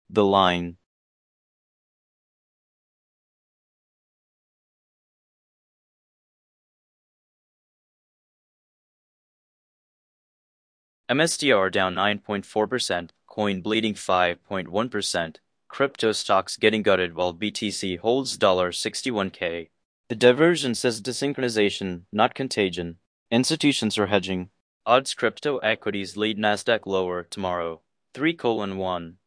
The line. MSTR down 9.4%, coin bleeding 5.1%, crypto stocks getting gutted while BTC holds $61K. The divergence says desynchronization, not contagion. Institutions are hedging. Odds crypto equities lead Nasdaq lower tomorrow. 3:1.